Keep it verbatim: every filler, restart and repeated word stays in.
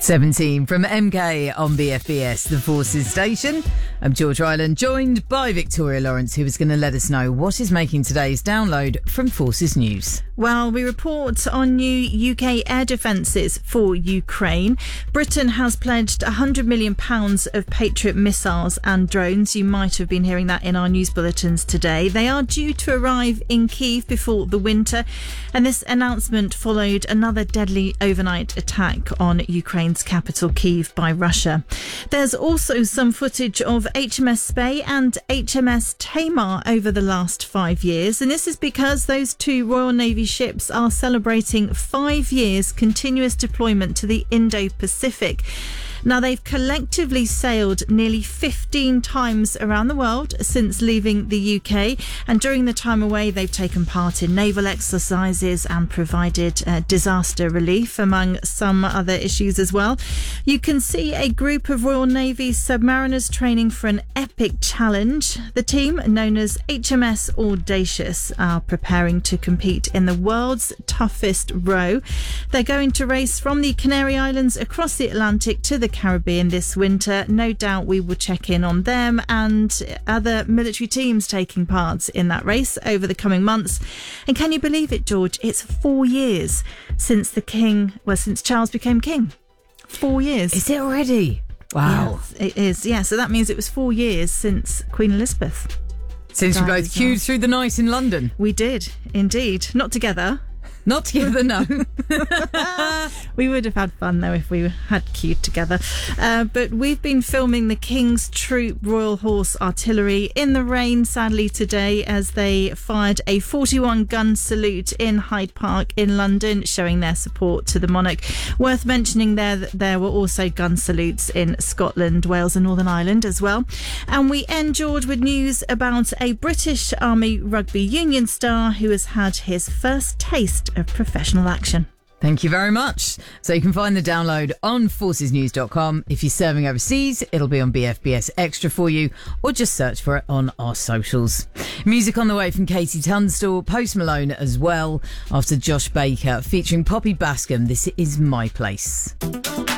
seventeen from M K on B F B S, the Forces station. I'm George Ryland, joined by Victoria Lawrence, who is going to let us know what is making today's download from Forces News. Well, we report on new U K air defences for Ukraine. Britain has pledged one hundred million pounds of Patriot missiles and drones. You might have been hearing that in our news bulletins today. They are due to arrive in Kyiv before the winter, and this announcement followed another deadly overnight attack on Ukraine's capital, Kyiv, by Russia. There's also some footage of H M S Spey and H M S Tamar over the last five years, and this is because those two Royal Navy ships are celebrating five years continuous deployment to the Indo-Pacific. Now, they've collectively sailed nearly fifteen times around the world since leaving the U K, and during the time away they've taken part in naval exercises and provided uh, disaster relief, among some other issues as well. You can see a group of Royal Navy submariners training for an epic challenge. The team, known as H M S Audacious, are preparing to compete in the world's toughest row. They're going to race from the Canary Islands across the Atlantic to the Caribbean this winter. No doubt we will check in on them and other military teams taking part in that race over the coming months. And can you believe it, George? It's four years since the King, well, since Charles became King. Four years. Is it already? Wow. Yes, it is. Yeah, so that means it was four years since Queen Elizabeth. Since we both queued well. through the night in London. We did, indeed. Not together. Not together, no. We would have had fun, though, if we had queued together. Uh, but we've been filming the King's Troop Royal Horse Artillery in the rain, sadly, today, as they fired a forty-one gun salute in Hyde Park in London, showing their support to the monarch. Worth mentioning there that there were also gun salutes in Scotland, Wales and Northern Ireland as well. And we end, George, with news about a British Army Rugby Union star who has had his first taste of professional action. Thank you very much. So you can find the download on forces news dot com. If you're serving overseas, it'll be on B F B S Extra for you, or just search for it on our socials. Music on the way from Katie Tunstall, Post Malone as well, after Josh Baker featuring Poppy Bascom. This is My Place.